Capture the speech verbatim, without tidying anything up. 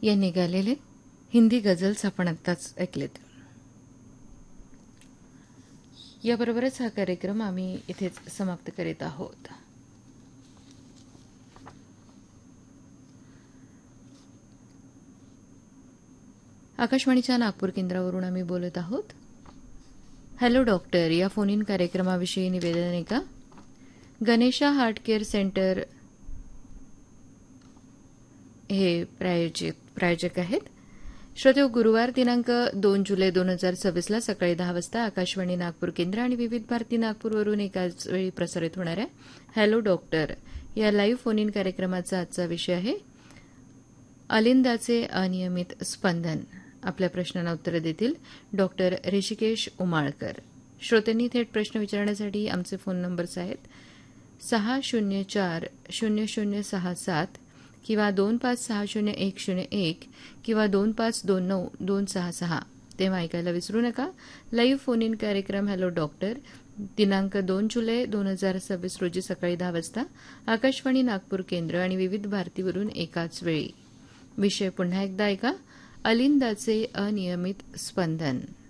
यांनी गायलेले हिंदी गझल्स आपण आत्ताच ऐकलेत. याबरोबरच हा कार्यक्रम आम्ही इथेच समाप्त करीत आहोत. आकाशवाणीच्या नागपूर केंद्रावरून आम्ही बोलत आहोत. हॅलो डॉक्टर या फोन इन कार्यक्रमाविषयी निवेदन आहे का? गणेशा हार्ट केअर सेंटर हे प्रायोजक प्रायोजक आहेत. श्रोते, गुरुवार दिनांक दोन जुलै दोन हजार सव्वीसला सकाळी दहा वाजता आकाशवाणी नागपूर केंद्र आणि विविध भारती नागपूरवरून एकाच वेळी प्रसारित होणाऱ्या हॅलो डॉक्टर या लाईव्ह फोन इन कार्यक्रमाचा आजचा विषय आहे अलिंदाचे अनियमित स्पंदन. आपल्या प्रश्नांना उत्तरं देतील डॉक्टर ऋषिकेश उमाळकर. श्रोत्यांनी थेट प्रश्न विचारण्यासाठी आमचे फोन नंबर्स आहेत सहा शून्य चार शून्य शून्य सहा सात किंवा दोन पाच सहा शून्य एक शून्य एक किंवा दोन पाच दोन नऊ दोन सहा सहा. तेव्हा ऐकायला विसरू नका. लाईव्ह फोन इन कार्यक्रम हॅलो डॉक्टर दिनांक दोन जुलै दोन हजार सव्वीस रोजी सकाळी दहा वाजता आकाशवाणी नागपूर केंद्र आणि विविध भारतीवरून एकाच वेळी. विषय पुन्हा एकदा ऐका अलिंदाचे अनियमित स्पंदन.